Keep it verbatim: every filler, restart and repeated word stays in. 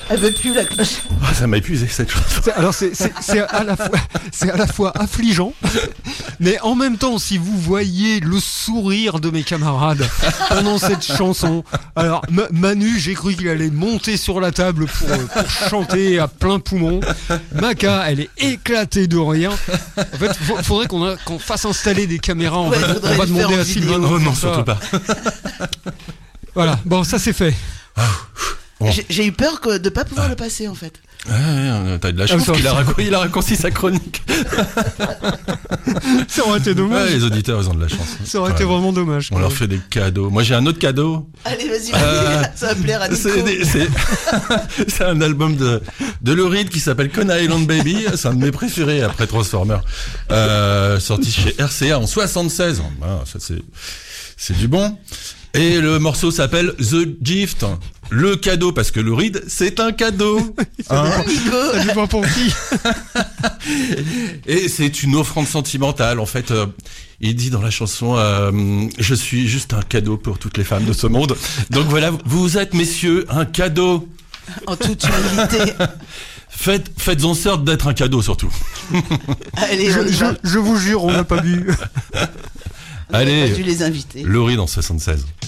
Elle veut plus la cloche. Oh, ça m'a épuisé cette chose. C'est- Alors c'est, c'est, c'est, à la fois, c'est à la fois affligeant, mais en même temps, si vous voyez le sourire de mes camarades pendant cette chanson, alors Ma- Manu, j'ai cru qu'il allait monter sur la table pour, euh, pour chanter à plein poumon. Maca, elle est éclatée de rien. En fait, il faudrait qu'on, a- qu'on fasse installer des caméras. On Ouais, va, faudrait on va le faire demander en à vidéo. Sylvain. de Oh non, faire ça. surtout pas. Voilà, bon, ça c'est fait. Bon. J'ai, j'ai eu peur que, de pas pouvoir le passer en fait. Ouais, ouais, t'as de la chance Ah, ça- qu'il a, rac- il a raccourci sa chronique. Ça aurait été dommage. Ouais, les auditeurs, ils ont de la chance. Ça aurait Ouais. été vraiment dommage. On leur fait des cadeaux. Moi, j'ai un autre cadeau. Allez, vas-y, Euh, ça va plaire à Nico. C'est, des- c'est, c'est un album de, de Lou Reed qui s'appelle Coney Island Baby. C'est un de mes préférés après Transformer. Euh, sorti chez R C A en soixante-seize. Ah, ça, c'est, c'est du bon. Et le morceau s'appelle The Gift. Le cadeau, parce que Lou Reed, c'est un cadeau. Hein. Nico. Ça dépend pour qui. Et c'est une offrande sentimentale. En fait, euh, il dit dans la chanson, euh, je suis juste un cadeau pour toutes les femmes de ce monde. Donc voilà, vous êtes, messieurs, un cadeau. En toute humilité. Faites, faites en sorte d'être un cadeau, surtout. Allez, on Je, y je, va. je vous jure, on n'a pas bu. On aurait Allez. pas dû les inviter. Lou Reed en soixante-seize.